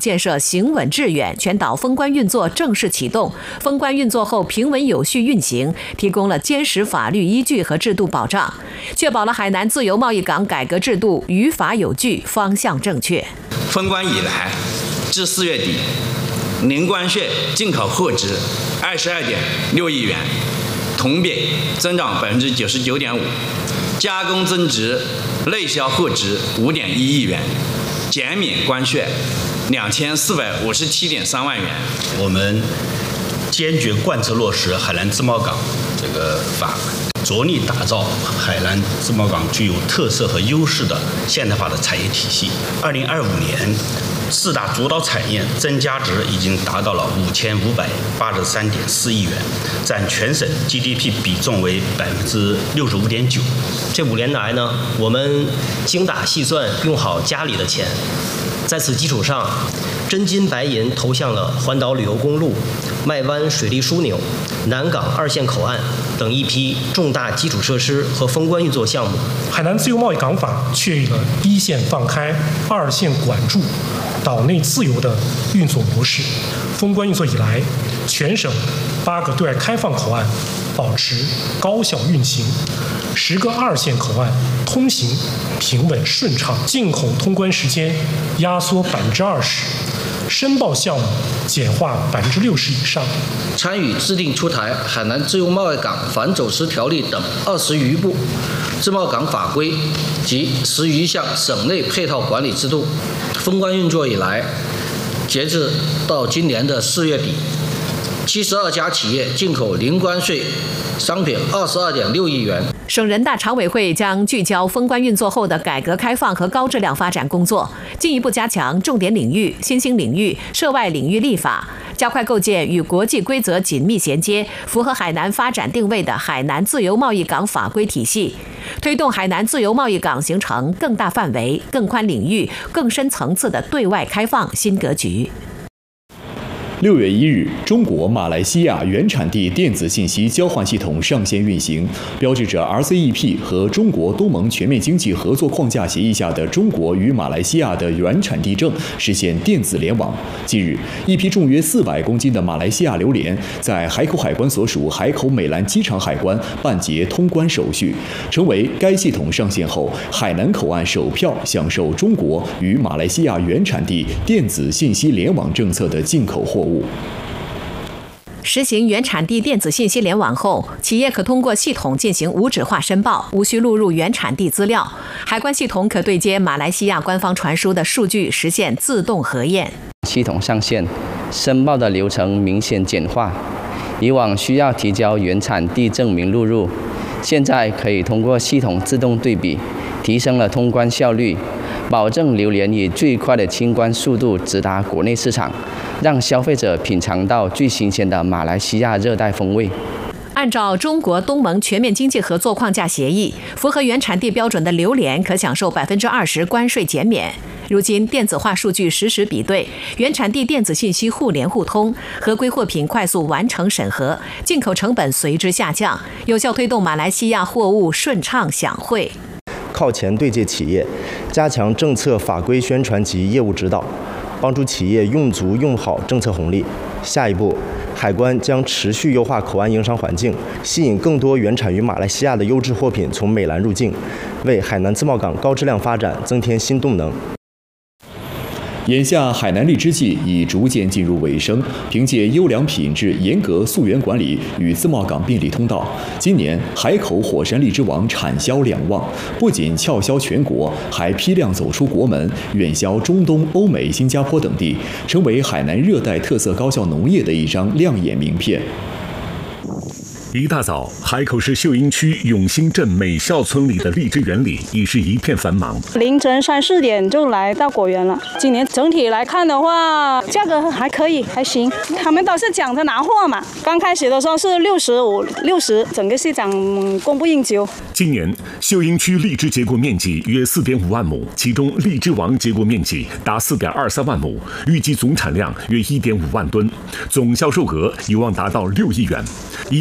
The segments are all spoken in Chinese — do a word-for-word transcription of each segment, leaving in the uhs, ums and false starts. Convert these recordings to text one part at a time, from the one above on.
建设行稳致远，全岛封关运作正式启动。封关运作后平稳有序运行，提供了坚实法律依据和制度保障，确保了海南自由贸易港改革制度于法有据，方向正确。 封关以来至四月底，零关税进口货值二十二点六亿元，同比增长百分之九十九点五，加工增值内销货值五点一亿元，减免关税两千四百五十七点三万元。 我们坚决贯彻落实海南自贸港这个法，着力打造海南自贸港具有特色和优势的现代化的产业体系。二零二五年，四大主导产业增加值已经达到了五千五百八十三点四亿元，占全省 G D P 比重为百分之六十五点九。 这五年来呢，我们精打细算，用好家里的钱，在此基础上，真金白银投向了环岛旅游公路、麦湾水利枢纽、南港二线口岸等一批重大基础设施和封关运作项目。 海南自由贸易港法确立了一线放开、二线管住、岛内自由的运作模式。封关运作以来，全省八个对外开放口岸保持高效运行，十个二线口岸通行平稳顺畅，进口通关时间压缩百分之二十，申报项目简化百分之六十以上。 参与制定出台海南自由贸易港反走私条例等二十余部自贸港法规及十余项省内配套管理制度。封关运作以来，截至到今年的四月底，七十二家企业进口零关税商品二十二点六亿元。 省人大常委会将聚焦封关运作后的改革开放和高质量发展工作，进一步加强重点领域、新兴领域、涉外领域立法，加快构建与国际规则紧密衔接、符合海南发展定位的海南自由贸易港法规体系，推动海南自由贸易港形成更大范围、更宽领域、更深层次的对外开放新格局。 六月一日，中国马来西亚原产地电子信息交换系统上线运行，标志着 R C E P 和中国东盟全面经济合作框架协议下的中国与马来西亚的原产地证实现电子联网。近日，一批重约四百公斤的马来西亚榴莲在海口海关所属海口美兰机场海关办结通关手续，成为该系统上线后海南口岸首票享受中国与马来西亚原产地电子信息联网政策的进口货物。 实行原产地电子信息联网后，企业可通过系统进行无纸化申报，无需录入原产地资料。海关系统可对接马来西亚官方传输的数据，实现自动核验。 系统上线，申报的流程明显简化。以往需要提交原产地证明录入，现在可以通过系统自动对比，提升了通关效率，保证榴莲以最快的清关速度直达国内市场，让消费者品尝到最新鲜的马来西亚热带风味。 按照中国东盟全面经济合作框架协议，符合原产地标准的榴莲可享受百分之二十关税减免。如今，电子化数据实时比对，原产地电子信息互联互通，合规货品快速完成审核，进口成本随之下降，有效推动马来西亚货物顺畅享汇。 靠前对接企业，加强政策法规宣传及业务指导，帮助企业用足用好政策红利。下一步，海关将持续优化口岸营商环境，吸引更多原产于马来西亚的优质货品从美兰入境，为海南自贸港高质量发展增添新动能。 眼下，海南荔枝季已逐渐进入尾声。凭借优良品质、严格溯源管理与自贸港便利通道，今年海口火山荔枝王产销两旺，不仅翘销全国，还批量走出国门，远销中东、欧美、新加坡等地，成为海南热带特色高效农业的一张亮眼名片。 一大早，海口市秀英区永兴镇美孝村里的荔枝园里已是一片繁忙。 凌晨三四点就来到果园了。今年整体来看的话，价格还可以，还行。他们都是抢着拿货嘛。刚开始的时候是六十五、六十，整个市场供不应求。 今年秀英区荔枝结果面积约四点五万亩，其中荔枝王结果面积达四点二三万亩，预计总产量约一点五万吨，总销售额有望达到六亿元。依托独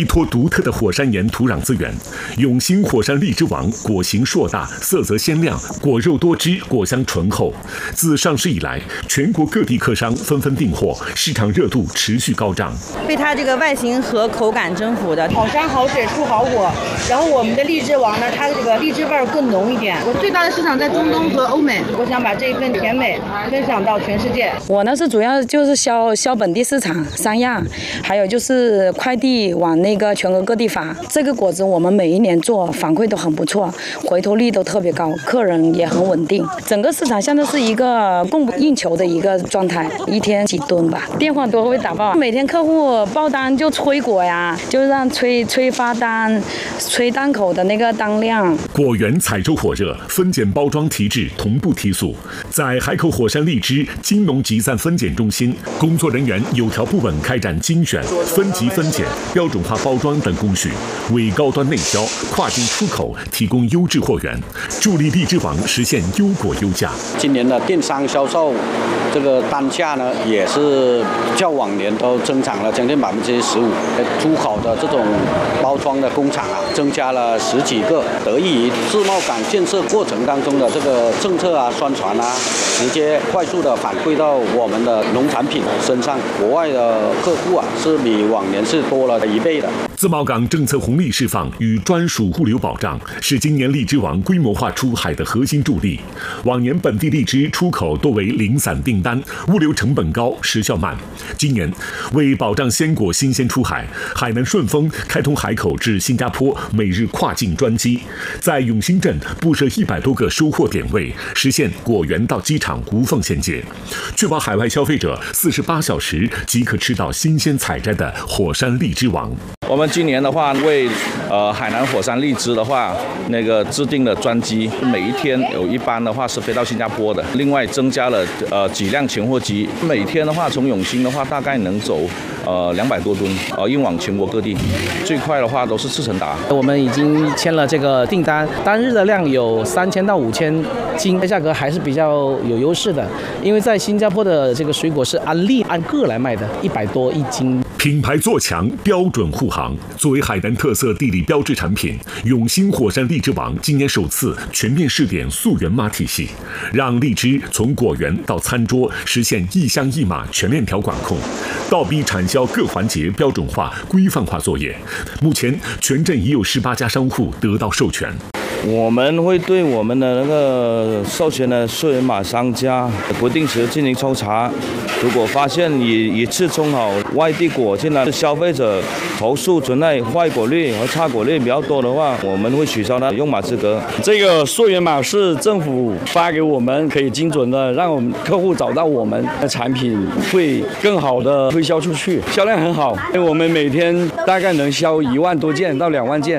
独特的火山岩土壤资源。永兴火山荔枝王果形硕大，色泽鲜亮，果肉多汁，果香醇厚。自上市以来，全国各地客商纷纷订货，市场热度持续高涨。 被它这个外形和口感征服的，好山好水出好果。然后我们的荔枝王呢，它的这个荔枝味儿更浓一点。我最大的市场在中东和欧美，我想把这一份甜美分享到全世界。 我呢是主要就是销销本地市场、三亚，还有就是快递往那个全国各地发。这个果子我们每一年做，反馈都很不错，回头率都特别高，客人也很稳定。整个市场现在是一个供不应求的一个状态，一天几吨吧，电话都会打爆。每天客户报单就催果呀，就让催催发单，催档口的那个单量。 果园采收火热，分拣包装提质同步提速。在海口火山荔枝金农集散分拣中心，工作人员有条不紊开展精选、分级分拣、标准化包装等工序，为高端内销、跨境出口提供优质货源，助力荔枝王实现优果优价。 今年的电商销售这个单价呢，也是较往年都增长了将近百分之十五。出口的这种包装的工厂啊，增加了十几个，得益于自贸港建设过程当中的这个政策啊、宣传啊，直接快速的反馈到我们的农产品身上。国外的客户啊，是比往年是多了一倍的。 自贸港政策红利释放与专属物流保障是今年荔枝王规模化出海的核心助力。往年本地荔枝出口多为零散订单，物流成本高，时效慢。今年为保障鲜果新鲜出海，海南顺丰开通海口至新加坡每日跨境专机，在永兴镇布设一百多个收货点位，实现果园到机场无缝衔接，确保海外消费者四十八小时即可吃到新鲜采摘的火山荔枝王。 我们今年的话，为呃海南火山荔枝的话，那个制定了专机，每一天有一班的话是飞到新加坡的，另外增加了呃几辆前货机，每天的话从永兴的话大概能走呃两百多吨，呃运往全国各地，最快的话都是次成达。 我们已经签了这个订单，单日的量有三千到五千斤，价格还是比较有优势的，因为在新加坡的这个水果是按粒按个来卖的，一百多一斤。 品牌做强，标准护航。作为海南特色地理标志产品，永兴火山荔枝王今年首次全面试点溯源码体系，让荔枝从果园到餐桌实现一乡一码全链条管控，倒逼产销各环节标准化、规范化作业。目前，全镇已有十八家商户得到授权。 我们会对我们的那个授权的溯源码商家不定时进行抽查，如果发现以一次种好外地果进来，消费者投诉存在坏果率和差果率比较多的话，我们会取消他用码资格。 这个溯源码是政府发给我们，可以精准的让我们客户找到我们的产品，会更好的推销出去，销量很好。我们每天大概能销一万多件到两万件。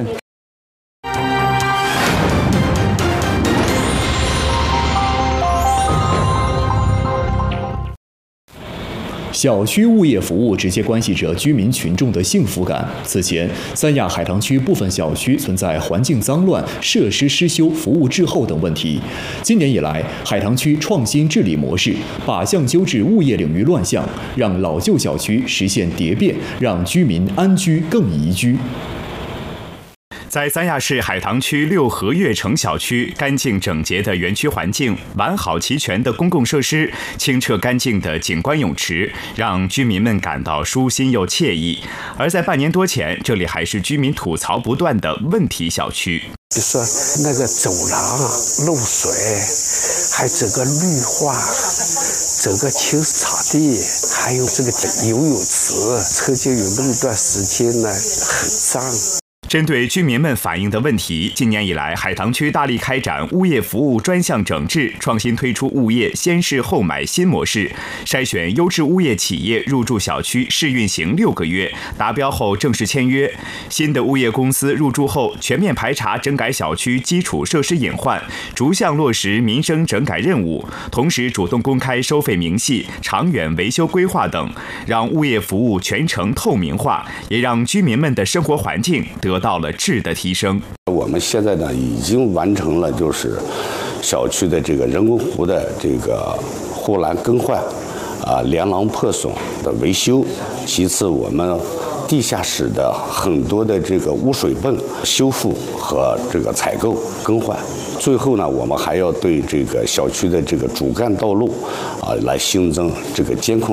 小区物业服务直接关系着居民群众的幸福感。此前，三亚海棠区部分小区存在环境脏乱、设施失修、服务滞后等问题。今年以来，海棠区创新治理模式，靶向纠治物业领域乱象，让老旧小区实现蝶变，让居民安居更宜居。 在三亚市海棠区六合悦城小区，干净整洁的园区环境、完好齐全的公共设施、清澈干净的景观泳池，让居民们感到舒心又惬意。而在半年多前，这里还是居民吐槽不断的问题小区。 就说那个走廊漏水，还整个绿化，整个青草地，还有这个游泳池，曾经有那么段时间呢，很脏。 针对居民们反映的问题，今年以来，海棠区大力开展物业服务专项整治，创新推出物业先试后买新模式，筛选优质物业企业入驻小区试运行六个月，达标后正式签约。新的物业公司入驻后，全面排查整改小区基础设施隐患，逐项落实民生整改任务，同时主动公开收费明细、长远维修规划等，让物业服务全程透明化，也让居民们的生活环境得到了质的提升。 我们现在呢已经完成了就是小区的这个人工湖的这个护栏更换，啊，连廊破损的维修。其次，我们地下室的很多的这个污水泵修复和这个采购更换。最后呢，我们还要对这个小区的这个主干道路啊来新增这个监控